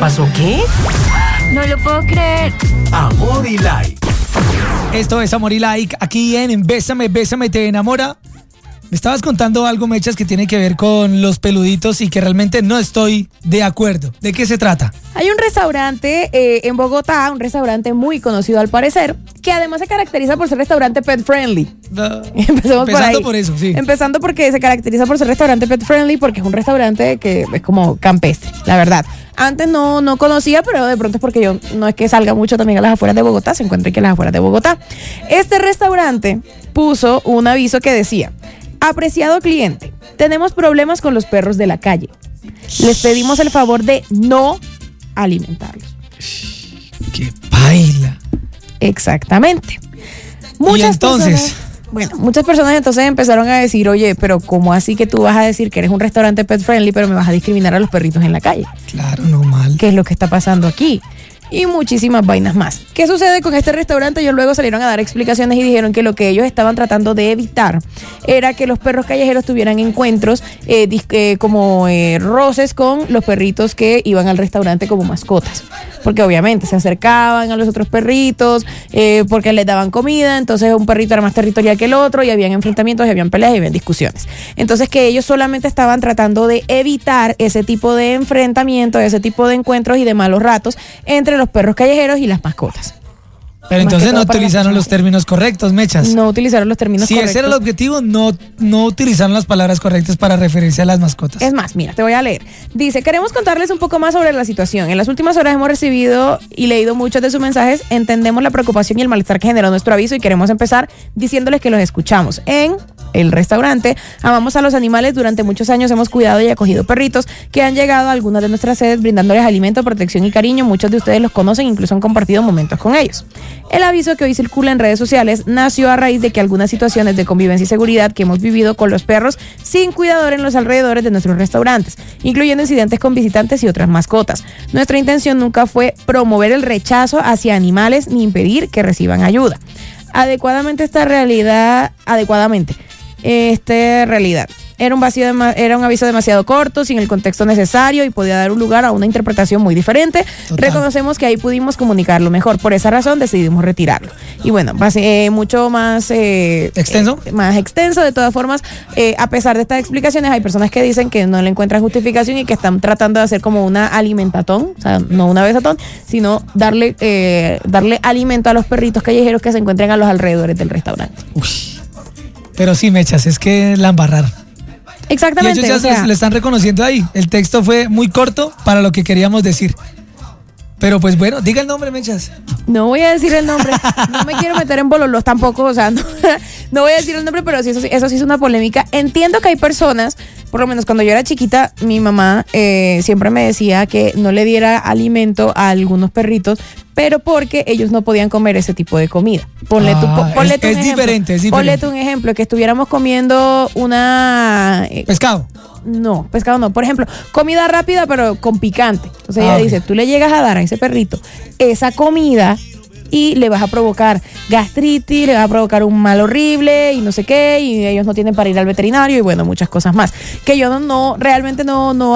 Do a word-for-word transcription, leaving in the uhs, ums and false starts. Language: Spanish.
pasó qué? No lo puedo creer. Amor y Like. Esto es Amor y Like, aquí en Bésame, Bésame, te enamora. Me estabas contando algo, Mechas, que tiene que ver con los peluditos y que realmente no estoy de acuerdo. ¿De qué se trata? Hay un restaurante eh, en Bogotá, un restaurante muy conocido al parecer, que además se caracteriza por ser restaurante pet friendly. No. Empecemos por Empezando ahí. por eso, sí. Empezando porque se caracteriza por ser restaurante pet friendly, porque es un restaurante que es como campestre, la verdad. Antes no, no conocía, pero de pronto es porque yo no es que salga mucho también a las afueras de Bogotá, se encuentra aquí en las afueras de Bogotá. Este restaurante puso un aviso que decía: apreciado cliente, tenemos problemas con los perros de la calle. Les pedimos el favor de no alimentarlos. ¡Qué baila! Exactamente. ¿Y entonces? Personas, bueno, muchas personas entonces empezaron a decir, oye, pero ¿cómo así que tú vas a decir que eres un restaurante pet friendly, pero me vas a discriminar a los perritos en la calle? Claro, normal. ¿Qué es lo que está pasando aquí? Y muchísimas vainas más. ¿Qué sucede con este restaurante? Ellos luego salieron a dar explicaciones y dijeron que lo que ellos estaban tratando de evitar era que los perros callejeros tuvieran encuentros eh, dis- eh, como eh, roces con los perritos que iban al restaurante como mascotas. Porque obviamente se acercaban a los otros perritos, eh, porque les daban comida, entonces un perrito era más territorial que el otro y habían enfrentamientos, y habían peleas y habían discusiones. Entonces que ellos solamente estaban tratando de evitar ese tipo de enfrentamientos, ese tipo de encuentros y de malos ratos entre los perros callejeros y las mascotas. Pero Más entonces que no todo para utilizaron las los términos correctos, Mechas. No utilizaron los términos Si correctos. ese era el objetivo, no, no utilizaron las palabras correctas para referirse a las mascotas. Es más, mira, te voy a leer. Dice, queremos contarles un poco más sobre la situación. En las últimas horas hemos recibido y leído muchos de sus mensajes. Entendemos la preocupación y el malestar que generó nuestro aviso y queremos empezar diciéndoles que los escuchamos. En el restaurante amamos a los animales. Durante muchos años hemos cuidado y acogido perritos que han llegado a algunas de nuestras sedes brindándoles alimento, protección y cariño. Muchos de ustedes los conocen, incluso han compartido momentos con ellos. El aviso que hoy circula en redes sociales nació a raíz de que algunas situaciones de convivencia y seguridad que hemos vivido con los perros sin cuidador en los alrededores de nuestros restaurantes, incluyendo incidentes con visitantes y otras mascotas. Nuestra intención nunca fue promover el rechazo hacia animales ni impedir que reciban ayuda. Adecuadamente esta realidad, adecuadamente, esta realidad. Era un, vacío de, era un aviso demasiado corto, sin el contexto necesario y podía dar un lugar a una interpretación muy diferente. Total. Reconocemos que ahí pudimos comunicarlo mejor. Por esa razón decidimos retirarlo. Y bueno, eh, mucho más... Eh, ¿Extenso? Eh, más extenso. De todas formas, eh, a pesar de estas explicaciones, hay personas que dicen que no le encuentran justificación y que están tratando de hacer como una alimentatón, o sea, no una besatón, sino darle, eh, darle alimento a los perritos callejeros que se encuentren a los alrededores del restaurante. Uy. Pero sí, Mechas, es que la embarrar. Exactamente. Y ellos ya o sea, le están reconociendo ahí. El texto fue muy corto para lo que queríamos decir. Pero pues bueno, diga el nombre, Mechas. No voy a decir el nombre. No me quiero meter en bololos tampoco. O sea, no, no voy a decir el nombre, pero sí, eso, eso sí es una polémica. Entiendo que hay personas, por lo menos cuando yo era chiquita, mi mamá eh, siempre me decía que no le diera alimento a algunos perritos, pero porque ellos no podían comer ese tipo de comida. Ponle ah, tú, po, ponle es, tú un es ejemplo. diferente, es diferente. Ponle tú un ejemplo, que estuviéramos comiendo una... Eh, ¿Pescado? No, pescado no. Por ejemplo, comida rápida pero con picante. Entonces ah, ella okay. dice, tú le llegas a dar a ese perrito esa comida y le vas a provocar gastritis, le vas a provocar un mal horrible y no sé qué, y ellos no tienen para ir al veterinario y bueno, muchas cosas más. Que yo no, no realmente no, no